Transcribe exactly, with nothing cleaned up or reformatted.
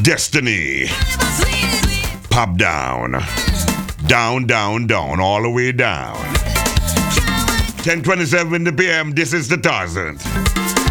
Destiny. Pop down. Down, down, down, all the way down. ten twenty-seven in the P M, this is the Tarzan.